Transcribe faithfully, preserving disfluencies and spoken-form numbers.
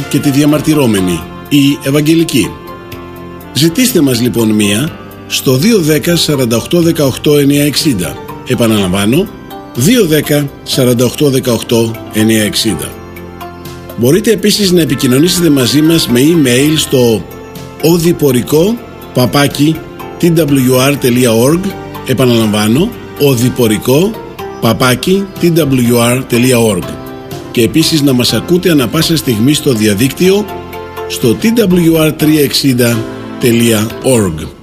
και τη διαμαρτυρόμενη, η Ευαγγελική. Ζητήστε μας λοιπόν μία στο δύο ένα μηδέν σαράντα οκτώ δεκαοκτώ εννιακόσια εξήντα. Επαναλαμβάνω, δύο ένα μηδέν σαράντα οκτώ δεκαοκτώ εννιακόσια εξήντα. Μπορείτε επίσης να επικοινωνήσετε μαζί μας με email στο odiporiko παπάκι τι ντάμπλιου αρ τελεία org. Επαναλαμβάνω, odiporiko παπάκι τι ντάμπλιου αρ τελεία org. Και επίσης να μας ακούτε ανα πάσα στιγμή στο διαδίκτυο στο τι ντάμπλιου αρ τριακόσια εξήντα τελεία org.